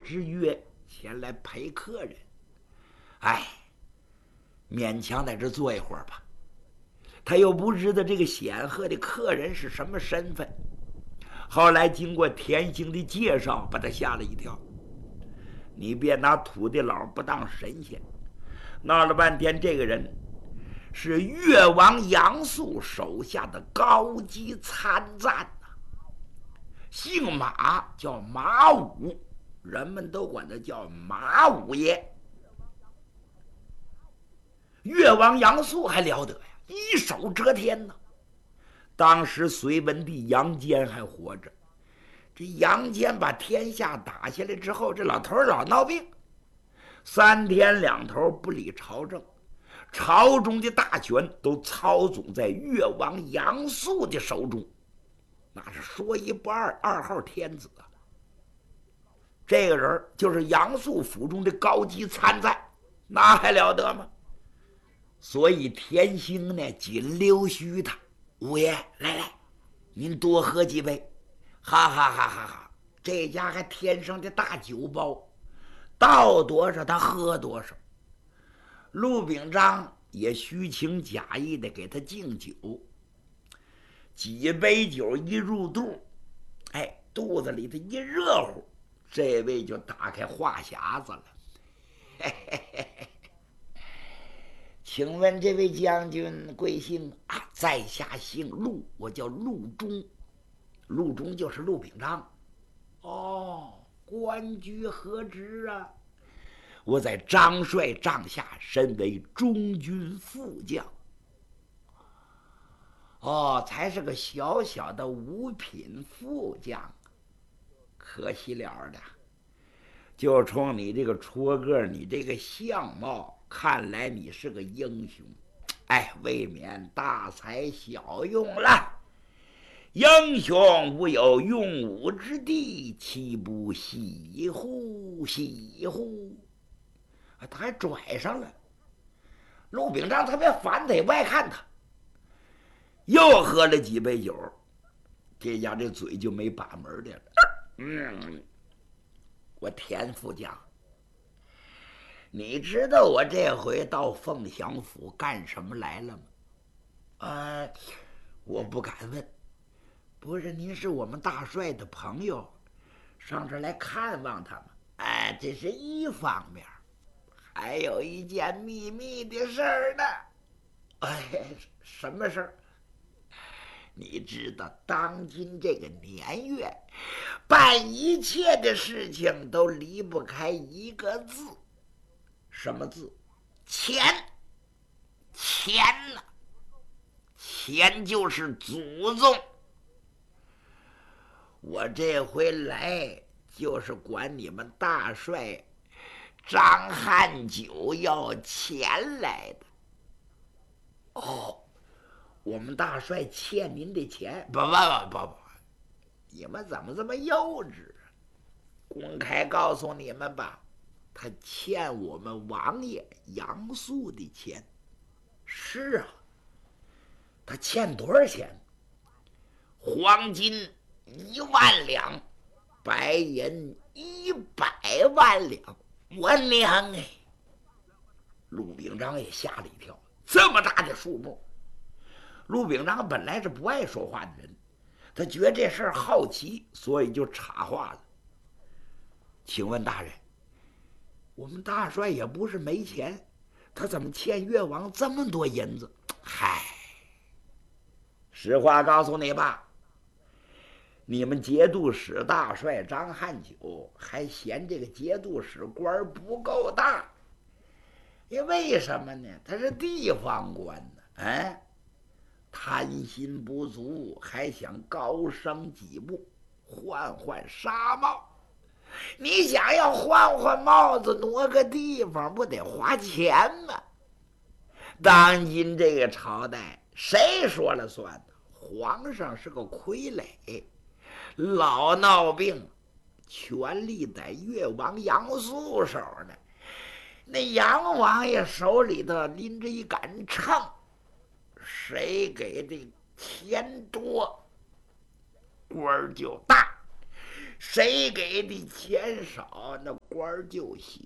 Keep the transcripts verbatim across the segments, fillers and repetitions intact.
之约前来陪客人。哎，勉强在这坐一会儿吧。他又不知道这个显赫的客人是什么身份。后来经过田兴的介绍，把他吓了一跳。你别拿土地佬不当神仙，闹了半天这个人是越王杨素手下的高级参赞呐，姓马，叫马武，人们都管他叫马五爷。越王杨素还了得呀，一手遮天呐。当时隋文帝杨坚还活着，这杨坚把天下打下来之后，这老头老闹病，三天两头不理朝政，朝中的大权都操纵在越王杨素的手中，那是说一不二，二号天子啊。这个人就是杨素府中的高级参赞，那还了得吗？所以田兴呢紧溜须他，五爷来来，您多喝几杯，哈哈哈哈哈！这家还添上的大酒包，倒多少他喝多少。陆秉章也虚情假意的给他敬酒，几杯酒一入肚，哎，肚子里头一热乎，这位就打开话匣子了。嘿嘿嘿嘿，请问这位将军贵姓啊？在下姓陆，我叫陆中。陆中就是陆秉章。哦，官居何职啊？我在张帅帐下身为中军副将。哦，才是个小小的五品副将，可惜了的。就冲你这个戳个，你这个相貌，看来你是个英雄。哎，未免大材小用了。英雄无有用武之地，岂不喜乎喜乎？啊，他还拽上了。陆秉章特别烦，他也不爱看他。又喝了几杯酒，这家这嘴就没把门的了。嗯，我田副将，你知道我这回到凤翔府干什么来了吗？呃，我不敢问。不是，您是我们大帅的朋友，上这儿来看望他们。哎，这是一方面，还有一件秘密的事儿呢。哎，什么事儿？你知道，当今这个年月，办一切的事情都离不开一个字，什么字？钱。钱呢？钱就是祖宗。我这回来就是管你们大帅张汉九要钱来的。哦，我们大帅欠您的钱？不不不不不，你们怎么这么幼稚？公开告诉你们吧，他欠我们王爷杨素的钱。是啊，他欠多少钱？黄金一万两，白银一百万两。我娘哎！陆秉章也吓了一跳，这么大的数目。陆秉章本来是不爱说话的人，他觉得这事儿好奇，所以就插话了。请问大人，我们大帅也不是没钱，他怎么欠越王这么多银子？嗨，实话告诉你吧，你们节度使大帅张汉九还嫌这个节度使官不够大，因为什么呢？他是地方官呢，哎，贪心不足，还想高升几步，换换纱帽。你想要换换帽子，挪个地方，不得花钱吗？当今这个朝代，谁说了算呢？皇上是个傀儡，老闹病，权力在越王杨素手呢。那杨王爷手里头拎着一杆秤，谁给的钱多，官儿就大； 谁给的钱少，那官儿就小。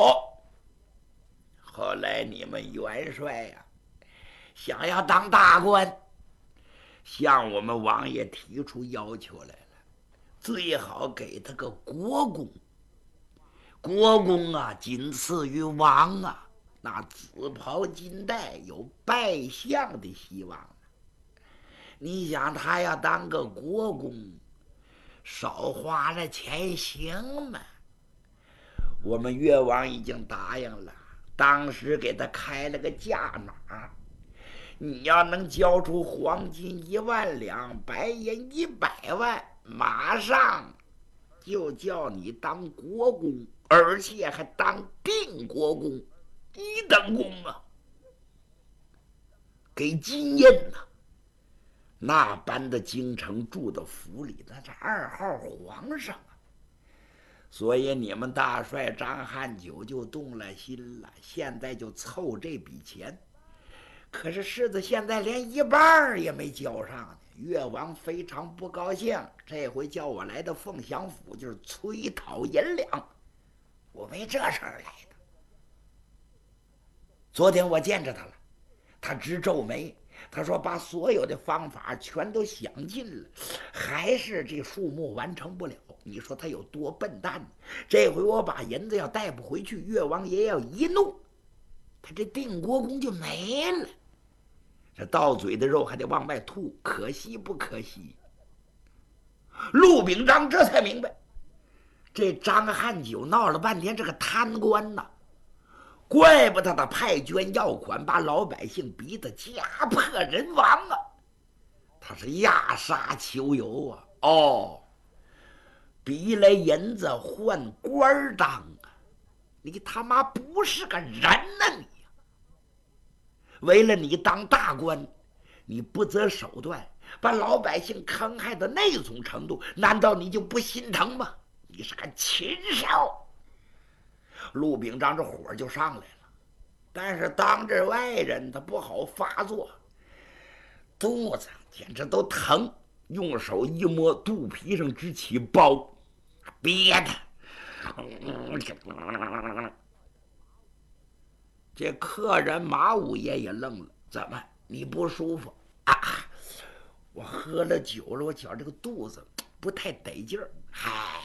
后来你们元帅呀、啊，想要当大官，向我们王爷提出要求来了，最好给他个国公。国公啊，仅次于王啊，那紫袍金带，有拜相的希望。你想他要当个国公，少花了钱行吗？我们越王已经答应了，当时给他开了个价码，你要能交出黄金一万两，白银一百万，马上就叫你当国公，而且还当定国公，一等公啊！给金印呐、啊，那般的京城住的府里，那是二号皇上啊。所以你们大帅张汉九就动了心了，现在就凑这笔钱。可是柿子现在连一半也没交上呢，越王非常不高兴，这回叫我来的凤翔府就是催讨银两，我为这事儿来的。昨天我见着他了，他直皱眉，他说把所有的方法全都想尽了，还是这数目完成不了。你说他有多笨蛋呢？这回我把银子要带不回去，越王爷要一怒，他这定国公就没了。这到嘴的肉还得往外吐，可惜不可惜？陆秉章这才明白，这张汉九闹了半天这个贪官呐，怪不得他派捐要款，把老百姓逼得家破人亡啊！他是压沙求油啊！哦，逼来银子换官当啊！你他妈不是个人呐你！为了你当大官，你不择手段，把老百姓坑害的那种程度，难道你就不心疼吗？你是个禽兽！陆秉章这火就上来了，但是当着外人他不好发作，肚子简直都疼，用手一摸肚皮上直起包，憋的。这客人马五爷也愣了，怎么你不舒服啊？我喝了酒了，我觉这个肚子不太得劲儿。嗨，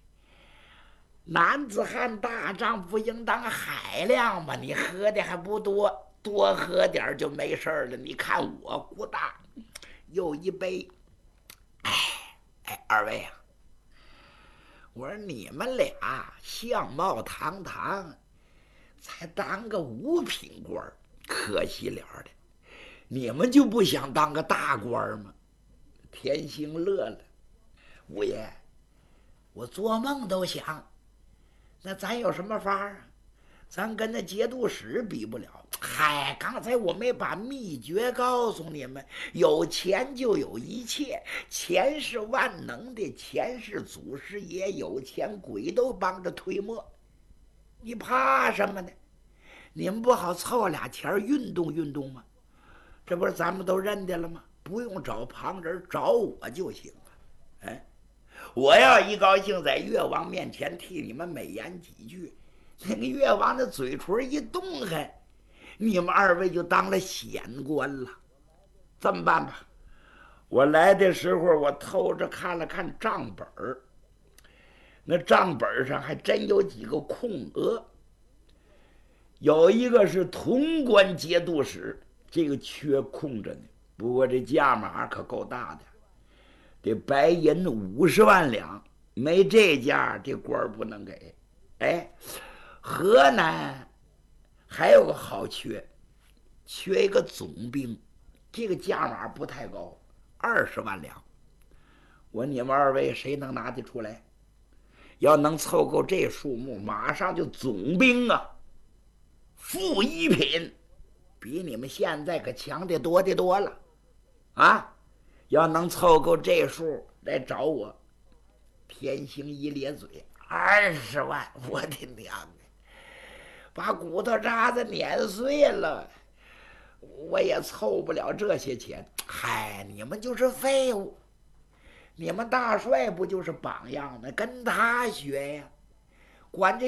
男子汉大丈夫应当海量嘛，你喝的还不多，多喝点就没事了。你看我鼓大又一杯。哎哎，二位啊，我说你们俩相貌堂堂，才当个五品官，可惜了的。你们就不想当个大官吗？田兴乐了，五爷，我做梦都想。那咱有什么法啊？咱跟那节度使比不了。嗨，刚才我没把秘诀告诉你们，有钱就有一切，钱是万能的，钱是祖师爷，有钱鬼都帮着推磨。你怕什么呢？你们不好凑俩钱运动运动吗？这不是咱们都认得了吗？不用找旁人，找我就行了。哎，我要一高兴，在越王面前替你们美言几句，那个越王的嘴唇一动开，你们二位就当了显官了。这么办吧，我来的时候我偷着看了看账本儿，那账本上还真有几个空额，有一个是潼关节度使，这个缺空着呢。不过这价码可够大的，得白银五十万两，没这价这官不能给。哎，河南还有个好缺，缺一个总兵，这个价码不太高，二十万两。我你们二位谁能拿得出来？要能凑够这数目，马上就总兵啊，副一品，比你们现在可强得多的多了啊！要能凑够这数来找我。田兴一咧嘴，二十万，我的娘啊，把骨头渣子碾碎了，我也凑不了这些钱。嗨，你们就是废物， 你们大帅不就是榜样吗？跟他学呀，管这。